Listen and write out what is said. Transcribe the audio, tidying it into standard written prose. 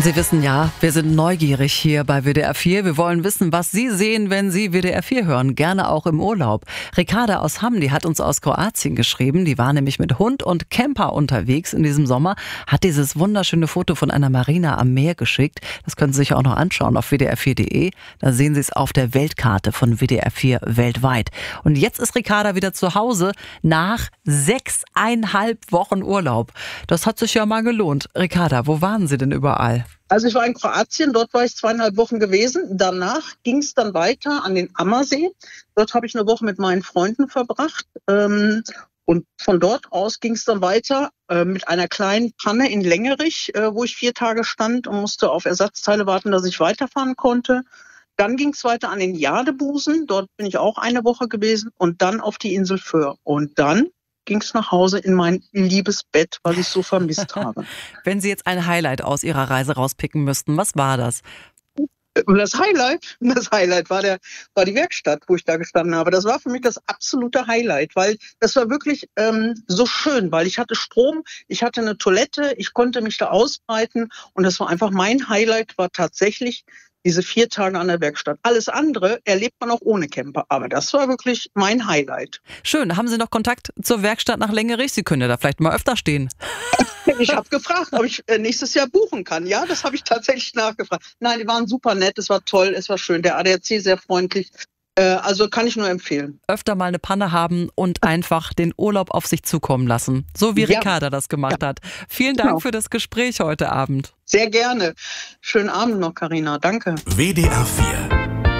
Sie wissen ja, wir sind neugierig hier bei WDR 4. Wir wollen wissen, was Sie sehen, wenn Sie WDR 4 hören. Gerne auch im Urlaub. Ricarda aus Hamm, die hat uns aus Kroatien geschrieben. Die war nämlich mit Hund und Camper unterwegs in diesem Sommer. Hat dieses wunderschöne Foto von einer Marina am Meer geschickt. Das können Sie sich auch noch anschauen auf wdr4.de. Da sehen Sie es auf der Weltkarte von WDR 4 weltweit. Und jetzt ist Ricarda wieder zu Hause nach 6,5 Wochen Urlaub. Das hat sich ja mal gelohnt. Ricarda, wo waren Sie denn überall? Also ich war in Kroatien, dort war ich 2,5 Wochen gewesen. Danach ging es dann weiter an den Ammersee. Dort habe ich eine Woche mit meinen Freunden verbracht. Und von dort aus ging es dann weiter mit einer kleinen Panne in Längerich, wo ich 4 Tage stand und musste auf Ersatzteile warten, dass ich weiterfahren konnte. Dann ging es weiter an den Jadebusen. Dort bin ich auch eine Woche gewesen. Und dann auf die Insel Föhr. Und dann ging es nach Hause in mein liebes Bett, was ich so vermisst habe. Wenn Sie jetzt ein Highlight aus Ihrer Reise rauspicken müssten, was war das? Das Highlight war die Werkstatt, wo ich da gestanden habe. Das war für mich das absolute Highlight, weil das war wirklich so schön, weil ich hatte Strom, ich hatte eine Toilette, ich konnte mich da ausbreiten und das war einfach mein Highlight, war tatsächlich diese 4 Tage an der Werkstatt. Alles andere erlebt man auch ohne Camper, aber das war wirklich mein Highlight. Schön. Haben Sie noch Kontakt zur Werkstatt nach Längerich? Sie können ja da vielleicht mal öfter stehen. Ich habe gefragt, ob ich nächstes Jahr buchen kann. Ja, das habe ich tatsächlich nachgefragt. Nein, die waren super nett, es war toll, es war schön. Der ADAC sehr freundlich. Also kann ich nur empfehlen. Öfter mal eine Panne haben und einfach den Urlaub auf sich zukommen lassen. So wie Ricarda das gemacht hat. Vielen Dank für das Gespräch heute Abend. Sehr gerne. Schönen Abend noch, Carina. Danke. WDR 4